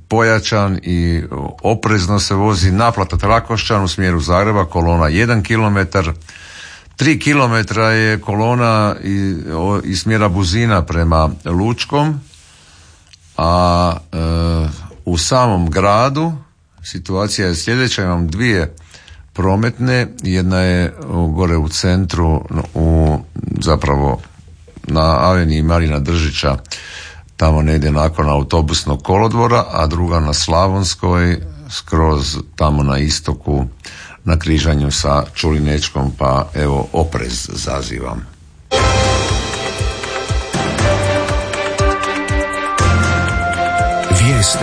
pojačan i oprezno se vozi. Naplata Trakošćan u smjeru Zagreba, kolona 1 km. 3 km je kolona iz smjera Buzina prema Lučkom, a u samom gradu situacija je sljedeća. Imam dvije prometne, jedna je gore u centru, zapravo na aveniji Marina Držića, tamo negdje nakon autobusnog kolodvora, a druga na Slavonskoj, skroz tamo na istoku, na križanju sa Čulinečkom, pa evo oprez zazivam. Vijesti.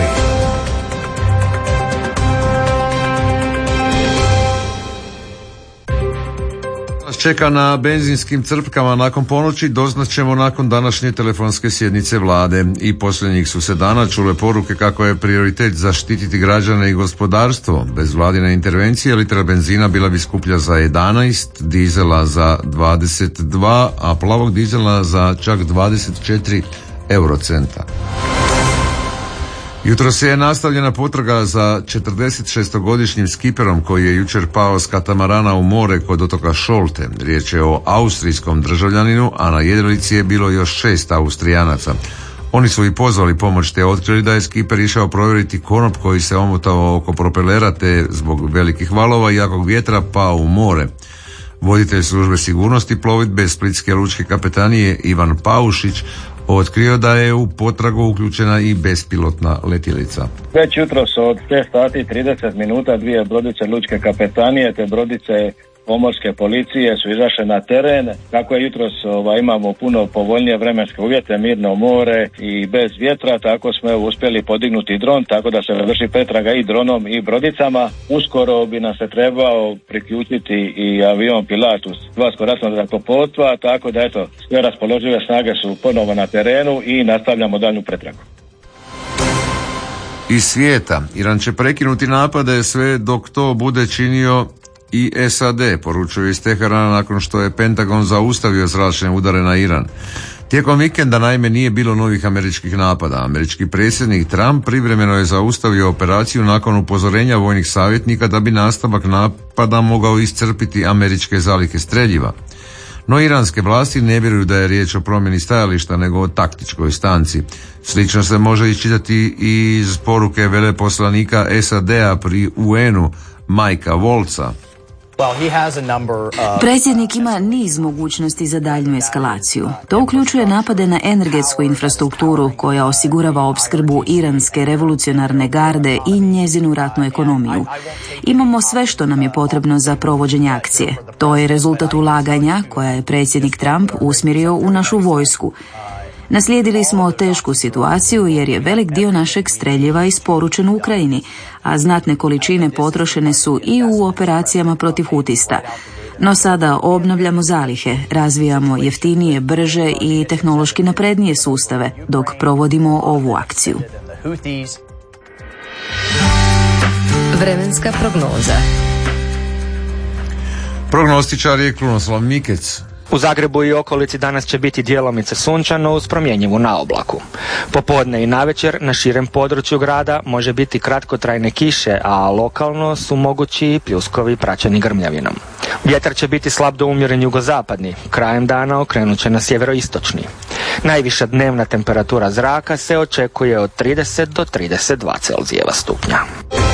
Čeka na benzinskim crpkama nakon ponoći, doznaćemo nakon današnje telefonske sjednice vlade. I posljednjih su se dana čule poruke kako je prioritet zaštititi građane i gospodarstvo. Bez vladine intervencije litra benzina bila bi skuplja za 11, dizela za 22, a plavog dizela za čak 24 eurocenta. Jutros je nastavljena potraga za 46-godišnjim skiperom koji je jučer pao s katamarana u more kod otoka Šolte. Riječ je o austrijskom državljaninu, a na jedrilici je bilo još 6 Austrijanaca. Oni su i pozvali pomoć te otkrili da je skiper išao provjeriti konop koji se omotao oko propelera te zbog velikih valova i jakog vjetra pao u more. Voditelj službe sigurnosti plovidbe Splitske lučke kapetanije Ivan Paušić otkrio da je u potragu uključena i bespilotna letjelica. Već jutros od 6 sati 30 minuta dvije brodice lučke kapetanije te brodice pomorske policije su izašle na teren. Kako je jutros imamo puno povoljnije vremenske uvjete, mirno more i bez vjetra, tako smo uspjeli podignuti dron, tako da se vrši pretraga i dronom i brodicama. Uskoro bi nam se trebao priključiti i avion Pilatus Hrvatskog ratnog zrakoplovstva, tako da eto, sve raspoložive snage su ponovo na terenu i nastavljamo daljnju pretragu. Iz svijeta, Iran će prekinuti napade sve dok to bude činio i SAD, poručuje iz Teherana nakon što je Pentagon zaustavio zračne udare na Iran. Tijekom vikenda naime nije bilo novih američkih napada. Američki predsjednik Trump privremeno je zaustavio operaciju nakon upozorenja vojnih savjetnika da bi nastavak napada mogao iscrpiti američke zalihe streljiva. No iranske vlasti ne vjeruju da je riječ o promjeni stajališta nego o taktičkoj stanci. Slično se može iščitati i iz poruke veleposlanika SAD-a pri UN-u Mikea Wolca. Predsjednik ima niz mogućnosti za daljnju eskalaciju. To uključuje napade na energetsku infrastrukturu koja osigurava opskrbu iranske revolucionarne garde i njezinu ratnu ekonomiju. Imamo sve što nam je potrebno za provođenje akcije. To je rezultat ulaganja koja je predsjednik Trump usmjerio u našu vojsku. Naslijedili smo tešku situaciju jer je velik dio našeg streljiva isporučen u Ukrajini, a znatne količine potrošene su i u operacijama protiv hutista. No sada obnavljamo zalihe, razvijamo jeftinije, brže i tehnološki naprednije sustave dok provodimo ovu akciju. Vremenska prognoza. Prognostičar je Krunoslav Mikec. U Zagrebu i okolici danas će biti djelomice sunčano uz promjenjivu naoblaku. Popodne i navečer na širem području grada može biti kratkotrajne kiše, a lokalno su mogući i pljuskovi praćeni grmljavinom. Vjetar će biti slab do umjeren jugozapadni, krajem dana okrenut će na sjeveroistočni. Najviša dnevna temperatura zraka se očekuje od 30 do 32 Celzijeva stupnja.